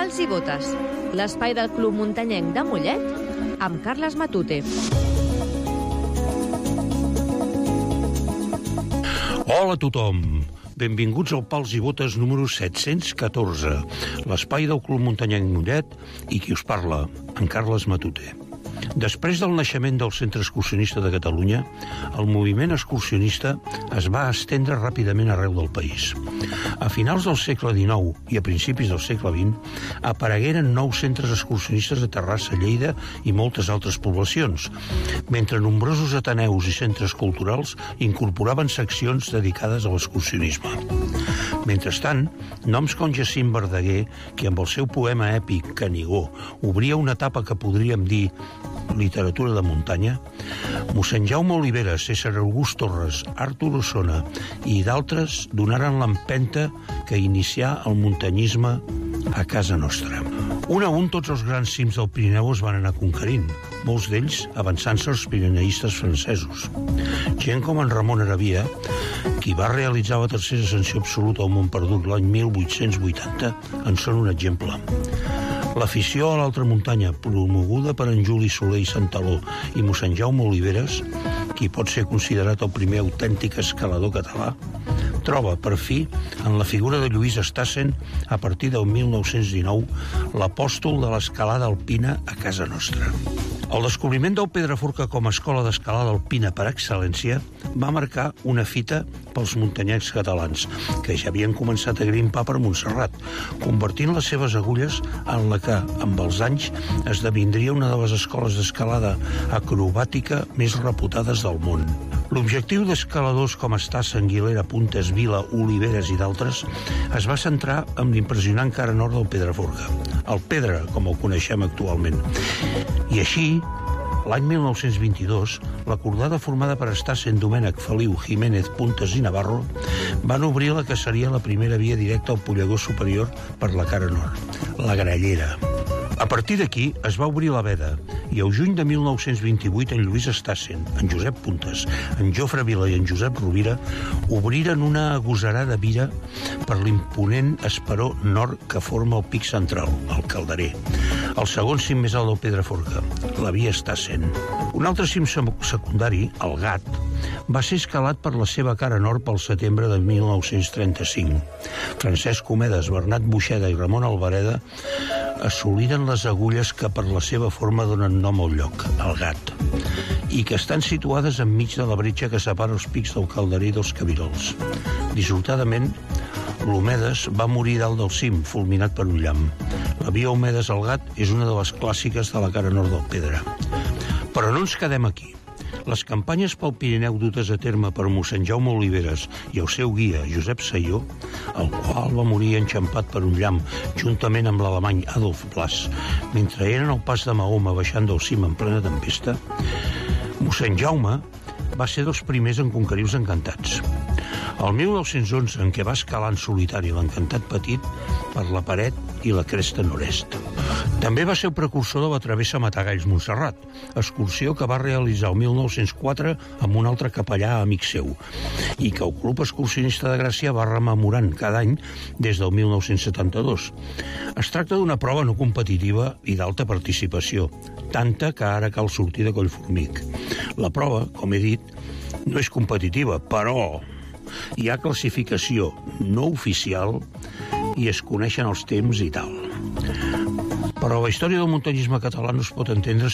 Pals i botes, l'espai del Club Muntanyenc de Mollet, amb Carles Matute. Hola a tothom! Benvinguts al Pals i Botes número 714, l'espai del Club Muntanyenc Mollet i qui us parla, en Carles Matute. Després del naixement del Centre Excursionista de Catalunya, el moviment excursionista es va estendre ràpidament arreu del país. A finals del segle XIX i a principis del segle XX aparegueren nous centres excursionistes a Terrassa, Lleida i moltes altres poblacions, mentre nombrosos ateneus i centres culturals incorporaven seccions dedicades a l'excursionisme. Mentrestant, noms com Jacint Verdaguer, que amb el seu poema èpic Canigó obria una etapa que podríem dir literatura de muntanya, mossèn Jaume Oliveres, César August Torres, Artur Osona i d'altres donaren l'empenta que inicià el muntanyisme a casa nostra. Un a un tots els grans cims del Pirineu es van anar conquerint, molts d'ells avançant-se als pirineistes francesos. Gent com en Ramon Arabia, qui va realitzar la tercera ascensió absoluta al Mont Perdut l'any 1880, en són un exemple. L'afició a l'altra muntanya, promoguda per en Juli Soler i Santaló i mossèn Jaume Oliveres, qui pot ser considerat el primer autèntic escalador català, troba, per fi, en la figura de Lluís Estassen, a partir del 1919, l'apòstol de l'escalada alpina a casa nostra. El descobriment del Pedraforca com a escola d'escalada alpina per excel·lència va marcar una fita pels muntanyencs catalans, que ja havien començat a grimpar per Montserrat, convertint les seves agulles en la que, amb els anys, esdevindria una de les escoles d'escalada acrobàtica més reputades del món. L'objectiu d'escaladors com Estassen, Aguilera, Puntes, Vila, Oliveres i d'altres es va centrar en l'impressionant cara nord del Pedraforca, el Pedra, com el coneixem actualment. I així, l'any 1922, la cordada formada per Estassen, Domènech, Feliu, Jiménez, Puntes i Navarro van obrir la que seria la primera via directa al pollegó superior per la cara nord, la Grallera. A partir d'aquí es va obrir la veda i al juny de 1928 en Lluís Estassen, en Josep Puntes, en Jofre Vila i en Josep Rovira obriren una agosarada via per l'imponent esperó nord que forma el pic central, el Calderer, el segon cim més alt del Pedraforca, la via Estassen. Un altre cim secundari, el Gat, va ser escalat per la seva cara nord pel setembre de 1935. Francesc Comedes, Bernat Buixeda i Ramon Albareda assoliren les agulles que per la seva forma donen nom al lloc, el Gat, i que estan situades enmig de la bretxa que separa els pics del Calderer i dels Cabirols. Dissortadament, l'Homedes va morir dalt del cim, fulminat per un llamp. La via Homedes al Gat és una de les clàssiques de la cara nord del Pedra. Però no ens quedem aquí. Les campanyes pel Pirineu dutes a terme per mossèn Jaume Oliveres i el seu guia, Josep Sayó, el qual va morir enxampat per un llamp juntament amb l'alemany Adolf Blas, mentre eren al pas de Mahoma baixant del cim en plena tempesta, mossèn Jaume va ser dels primers en conquerir els Encantats. El 1911, en què va escalar en solitari l'Encantat Petit per la paret i la cresta nord-est. També va ser el precursor de la travessa Matagalls-Montserrat, excursió que va realitzar el 1904 amb un altre capellà amic seu, i que el Club Excursionista de Gràcia va rememorant cada any des del 1972. Es tracta d'una prova no competitiva i d'alta participació, tanta que ara cal sortir de Collformic. La prova, com he dit, no és competitiva, però hi ha classificació no oficial i es coneixen els temps i tal. Però la història del muntanyisme català no es pot entendre